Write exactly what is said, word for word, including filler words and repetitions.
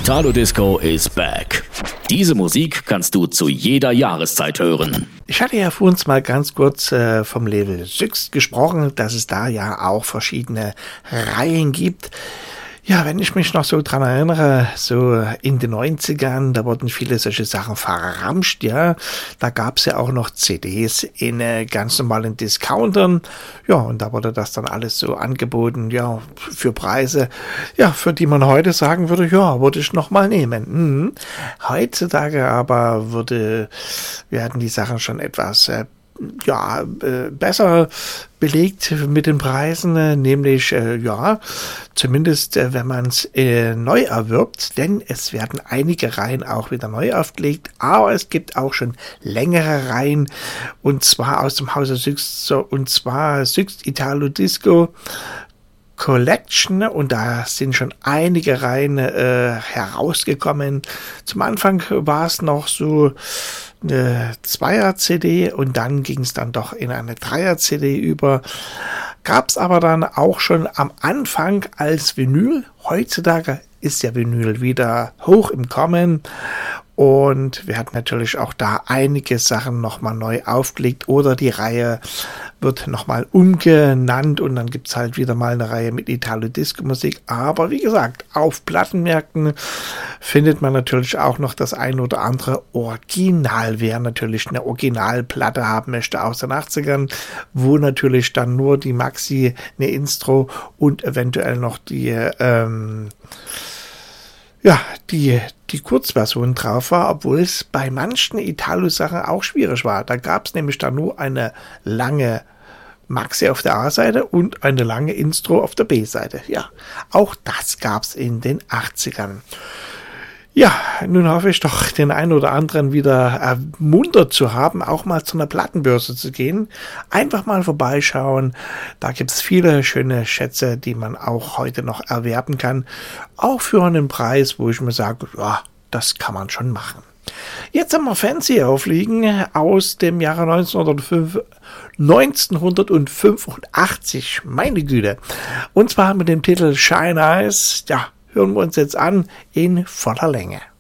Italo Disco is back. Diese Musik kannst du zu jeder Jahreszeit hören. Ich hatte ja vorhin mal ganz kurz äh, vom Label Sixt gesprochen, dass es da ja auch verschiedene Reihen gibt. Ja, wenn ich mich noch so dran erinnere, so in den neunzigern, da wurden viele solche Sachen verramscht, ja. Da gab's ja auch noch C Ds in äh, ganz normalen Discountern. Ja, und da wurde das dann alles so angeboten, ja, für Preise, ja, für die man heute sagen würde, ja, würde ich noch mal nehmen. Mhm. Heutzutage aber würde, werden die Sachen schon etwas äh, ja, äh, besser belegt mit den Preisen, äh, nämlich, äh, ja, zumindest äh, wenn man es äh, neu erwirbt, denn es werden einige Reihen auch wieder neu aufgelegt, aber es gibt auch schon längere Reihen, und zwar aus dem Hause Sixt, so, und zwar Sixt Italo Disco Collection, und da sind schon einige Reihen äh, herausgekommen. Zum Anfang war es noch so eine Zweier-C D und dann ging es dann doch in eine Dreier-C D über. Gab es aber dann auch schon am Anfang als Vinyl. Heutzutage ist ja Vinyl wieder hoch im Kommen. Und wir hatten natürlich auch da einige Sachen nochmal neu aufgelegt oder die Reihe wird nochmal umgenannt und dann gibt's halt wieder mal eine Reihe mit Italo-Disco-Musik. Aber wie gesagt, auf Plattenmärkten findet man natürlich auch noch das ein oder andere Original. Wer natürlich eine Originalplatte haben möchte aus den achtzigern, wo natürlich dann nur die Maxi, eine Instro und eventuell noch die ähm, ja, die, die Kurzversion drauf war, obwohl es bei manchen Italo-Sachen auch schwierig war. Da gab es nämlich dann nur eine lange Maxi auf der A-Seite und eine lange Instro auf der B-Seite. Ja, auch das gab es in den achtzigern. Ja, nun hoffe ich doch, den einen oder anderen wieder ermuntert zu haben, auch mal zu einer Plattenbörse zu gehen. Einfach mal vorbeischauen. Da gibt es viele schöne Schätze, die man auch heute noch erwerben kann. Auch für einen Preis, wo ich mir sage, ja, das kann man schon machen. Jetzt haben wir Fancy aufliegen aus dem Jahre neunzehnhundertfünfundachtzig. Meine Güte. Und zwar mit dem Titel Shine Eyes. Ja, hören wir uns jetzt an in voller Länge.